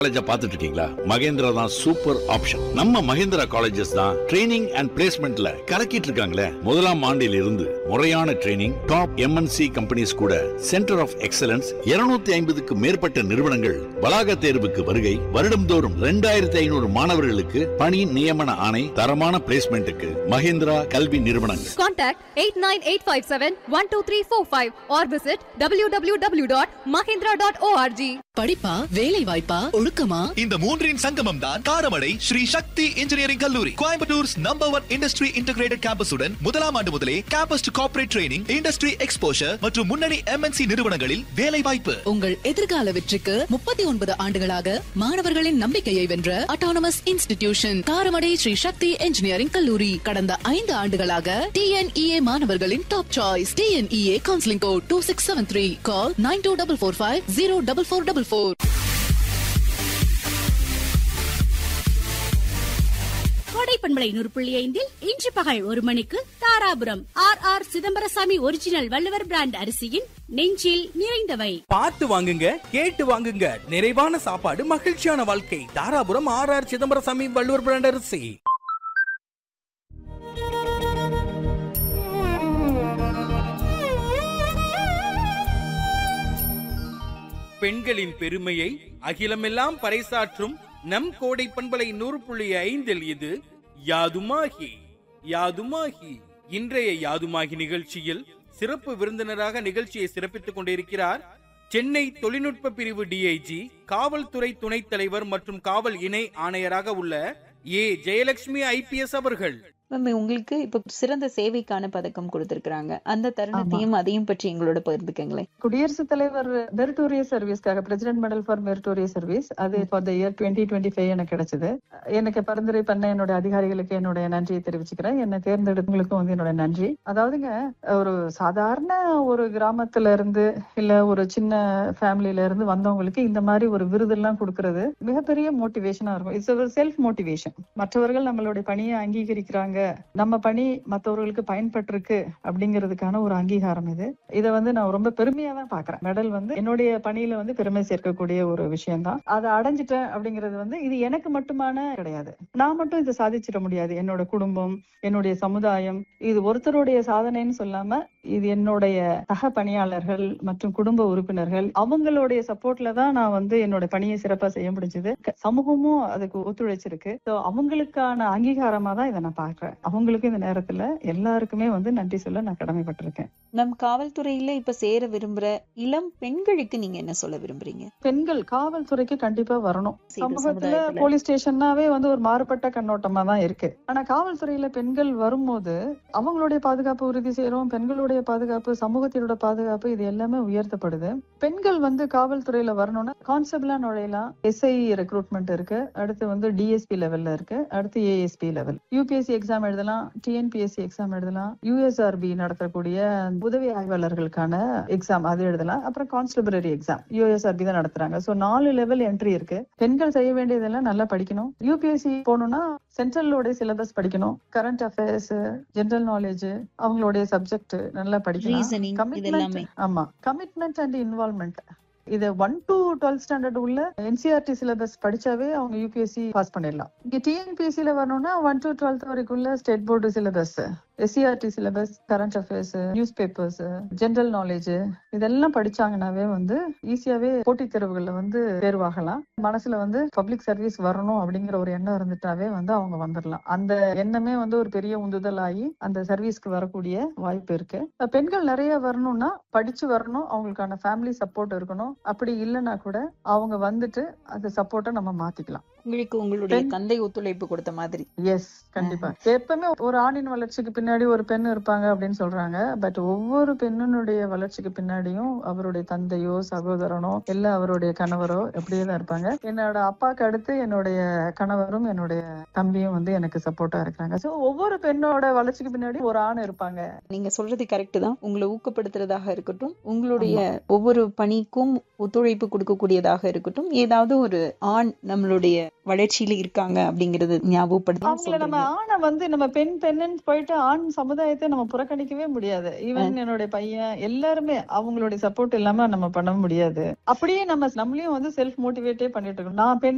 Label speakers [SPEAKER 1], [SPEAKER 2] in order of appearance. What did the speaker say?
[SPEAKER 1] காலேஜ பாத்துட்டு இருக்கீங்களா? மகேந்திரா தான் சூப்பர் ஆப்ஷன். நம்ம மகேந்திரா காலேஜஸ் தான் ட்ரைனிங் அண்ட் பிளேஸ்மெண்ட்ல கலக்கிட்டு இருக்காங்களே. முதலாம் ஆண்டில் இருந்து முறையான ட்ரைனிங், டாப் MNC கம்பெனிஸ் கூட சென்டர் ஆஃப் எக்ஸலன்ஸ் 250க்கு மேற்பட்ட நிறுவனங்கள் வளாக தேர்வுக்கு வருகை. வருடம்தோறும் 2500 மாணவர்களுக்கு பணி நியமன ஆணை. தரமான பிளேஸ்மெண்ட்டுக்கு மகேந்திரா கல்வி நிறுவனங்கள்.
[SPEAKER 2] Contact 8985712345 or visit www.mahindra.org.
[SPEAKER 3] படிப்பா வேலை வாய்ப்பா ஒழுக்கமா,
[SPEAKER 4] இந்த மூன்றின் சங்கமம் தான் காரமடை ஸ்ரீ சக்தி இன்ஜினியரிங் கல்லூரி. கோயம்புத்தூர்ஸ் நம்பர் 1 இண்டஸ்ட்ரி இன்டகிரேட்டட் கேம்பஸுடன் முதலாம் ஆண்டு முதலே campus to corporate training, industry exposure மற்றும் முன்னணி MNC நிறுவனங்களில் வேலை வாய்ப்பு.
[SPEAKER 3] உங்கள் எதிர்கால வெற்றிக்கு 39 ஆண்டுகளாக மாணவர்களின் நம்பிக்கையை வென்ற அட்டானமஸ் இன்ஸ்டிடியூஷன் காரமடை ஸ்ரீ சக்தி இன்ஜினியரிங் கல்லூரி. கடந்த 5 ஆண்டுகளாக TNEA மாணவர்களின் top choice. TNEA counselling code 2673. கால் 9244504444.
[SPEAKER 5] கோடைப்பண்பலை 100.5 இன்று பகல் 1 மணிக்கு Dharapuram R Chidambarasamy original Valluvar brand அரிசியின் நெஞ்சில் நிறைந்தவை.
[SPEAKER 6] பார்த்து வாங்குங்க, கேட்டு வாங்குங்க. நிறைவான சாப்பாடு, மகிழ்ச்சியான வாழ்க்கை. தாராபுரம் R சிதம்பரசாமி வள்ளுவர் பிராண்ட் அரிசி. பெண்களின் பெருமையை அகிலமெல்லாம் பறைசாற்றும் நம் கோடை பண்பலை 100.5 இது யாதுமாகி. யாதுமாகி இன்றைய யாதுமாகி நிகழ்ச்சியில் சிறப்பு விருந்தினராக நிகழ்ச்சியை சிறப்பித்துக் கொண்டிருக்கிறார் சென்னை தொழில்நுட்ப பிரிவு DIG, காவல்துறை துணைத் தலைவர் மற்றும் காவல் இணை ஆணையராக உள்ள ஜெயலட்சுமி IPS அவர்கள்.
[SPEAKER 7] உங்களுக்கு இப்ப சிறந்த சேவைக்கான பதக்கம் கொடுத்திருக்காங்க. அந்த தருணத்தையும் அதையும் பற்றி எங்களோட பகிர்ந்துக்கங்களேன்.
[SPEAKER 8] குடியரசுத் தலைவர் meritorious சர்வீஸ்க்காக president medal for meritorious service, அது ஃபார் த இயர் 2025 எனக்கு கிடைச்சது. எனக்கு பரிந்துரை பண்ண என்னோட அதிகாரிகளுக்கு என்னுடைய நன்றியை தெரிவிச்சுக்கிறேன். என்னை தேர்ந்தெடுத்தவங்களுக்கும் என்னோட நன்றி. அதாவதுங்க, ஒரு சாதாரண ஒரு கிராமத்துல இருந்து இல்ல ஒரு சின்ன ஃபேமிலியில இருந்து வந்தவங்களுக்கு இந்த மாதிரி ஒரு விருது எல்லாம் கொடுக்கறது மிகப்பெரிய மோட்டிவேஷனா இருக்கும். இட்ஸ் ஒரு செல்ஃப் மோட்டிவேஷன். மற்றவர்கள் நம்மளுடைய பணியை அங்கீகரிக்கிறாங்க, நம்ம பணி மற்றவர்களுக்கு பயன்பட்டிருக்கு அப்படிங்கிறதுக்கான ஒரு அங்கீகாரம் இது. இதை நான் ரொம்ப பெருமையா தான் பாக்குறேன். மெடல் என்னுடைய பணியில பெருமை சேர்க்கக்கூடிய ஒரு விஷயம் தான். அதை அடைஞ்சிட்டேன் அப்படிங்கிறது இது எனக்கு மட்டுமான கிடையாது. நான் மட்டும் இதை சாதிச்சிட முடியாது. என்னோட குடும்பம், என்னுடைய சமுதாயம், இது ஒருத்தருடைய சாதனைன்னு சொல்லாம இது என்னுடைய சக பணியாளர்கள் மற்றும் குடும்ப உறுப்பினர்கள் அவங்களுடைய சப்போர்ட்ல தான் நான் என்னோட பணியை சிறப்பா செய்ய முடிஞ்சது. சமூகமும் அதுக்கு ஒத்துழைச்சிருக்கு. அவங்களுக்கான அங்கீகாரமா தான் இதை நான் பாக்குறேன். அவங்களுக்கு இந்த நேரத்துல எல்லாருக்குமே நன்றி சொல்ல நான் கடமைப்பட்டிருக்கேன்.
[SPEAKER 7] நம் காவல்துறையில இப்ப சேர விரும்புற இளம் பெண்களுக்கு நீங்க என்ன சொல்ல விரும்புறீங்க?
[SPEAKER 8] பெண்கள் காவல்துறைக்கு கண்டிப்பா வரணும். சமூகத்துல போலீஸ் ஸ்டேஷன்னாவே ஒரு மாறுபட்ட கண்ணோட்டமா தான் இருக்கு. ஆனா காவல்துறையில பெண்கள் வரும்போது அவங்களுடைய பாதுகாப்பு உறுதி செய்யறோம். பெண்களுடைய பாதுகாப்பு, சமூகத்தினோட பாதுகாப்பு, இது எல்லாமே உயர்த்தப்படுது. பெண்கள் காவல்துறையில வரணும்னா கான்ஸ்டபிளா நுழையலாம். SI ரெக்ரூட்மெண்ட் இருக்கு. அடுத்து DSP லெவல்ல இருக்கு. அடுத்து ASP லெவல். UPSC எக்ஸாம் எழுதலாம், TNPSC எக்ஸாம் எழுதலாம், USRB நடத்தக்கூடிய உதவி ஆய்வாளர்களுக்கான எக்ஸாம் அது எழுதலாம். அப்புறம் கான்ஸ்டபிளரி எக்ஸாம் USRB தான் நடத்துறாங்க. 4 லெவல் என்ட்ரி இருக்கு. பெண்கள் செய்ய வேண்டியதெல்லாம் நல்லா படிக்கணும். UPSC போகணும்னா சென்ட்ரலோட சிலபஸ் படிக்கணும். கரண்ட் அஃபேர்ஸ், ஜெனரல் நாலேஜ், அவங்களுடைய சப்ஜெக்ட் நல்லா படிக்கணும். கமிட்மெண்ட் அண்ட் இன்வால்வ்மெண்ட், இத 1 to 12th ஸ்டாண்டர்ட் உள்ள NCERT சிலபஸ் படிச்சாவே அவங்க UPSC பாஸ் பண்ணிடலாம். இங்க TNPSC ல வரணும்னா 1 to 12th வரைக்குள்ள state board syllabus, SCRT syllabus, current affairs, news papers, general knowledge, இதெல்லாம் படிச்சாங்கன்னாவே ஈஸியாவே போட்டித் தேர்வுகள்ல தேர்வாகலாம். மனசுல பப்ளிக் சர்வீஸ் வரணும் அப்படிங்கிற ஒரு எண்ணம் இருந்துட்டாவே அவங்க வந்துடலாம். அந்த எண்ணமே ஒரு பெரிய உந்துதல் ஆகி அந்த சர்வீஸ்க்கு வரக்கூடிய வாய்ப்பு இருக்கு. பெண்கள் நிறைய வரணும்னா படிச்சு வரணும். அவங்களுக்கான ஃபேமிலி சப்போர்ட் இருக்கணும். அப்படி இல்லைன்னா கூட அவங்க அந்த சப்போர்ட்டை நம்ம மாத்திக்கலாம்.
[SPEAKER 7] உங்களுக்கு உங்களுடைய தந்தை ஒத்துழைப்பு கொடுத்த மாதிரி.
[SPEAKER 8] எஸ், கண்டிப்பா. எப்பவுமே ஒரு ஆணின் வளர்ச்சிக்கு பின்னாடி ஒரு பெண் இருப்பாங்க அப்படின்னு சொல்றாங்க. பட் ஒவ்வொரு பெண்ணுடைய வளர்ச்சிக்கு பின்னாடியும் அவருடைய தந்தையோ சகோதரனோ இல்ல அவருடைய கணவரோ எப்படியே தான் இருப்பாங்க. என்னோட அப்பாக்கு அடுத்து என்னுடைய கணவரும் என்னுடைய தம்பியும் எனக்கு சப்போர்ட்டா இருக்காங்க. சோ ஒவ்வொரு பெண்ணோட வளர்ச்சிக்கு பின்னாடி ஒரு ஆண் இருப்பாங்க.
[SPEAKER 7] நீங்க சொல்றது கரெக்ட் தான். உங்களை ஊக்கப்படுத்துறதாக இருக்கட்டும், உங்களுடைய ஒவ்வொரு பணிக்கும் ஒத்துழைப்பு கொடுக்கக்கூடியதாக இருக்கட்டும், ஏதாவது ஒரு ஆண் நம்மளுடைய வளர்ச்சியில இருக்காங்க அப்படிங்கறது ஞாபகப்படுத்தி
[SPEAKER 8] நம்ம ஆணை நம்ம பெண்ணுன்னு போயிட்டு ஆண் சமுதாயத்தை நம்ம புறக்கணிக்கவே முடியாது. ஈவன் என்னுடைய பையன் எல்லாருமே அவங்களுடைய சப்போர்ட் இல்லாம நம்ம பண்ண முடியாது. அப்படியே நம்மளையும் செல்ஃப் மோட்டிவேட்டே பண்ணிட்டு இருக்கோம். நான் பெண்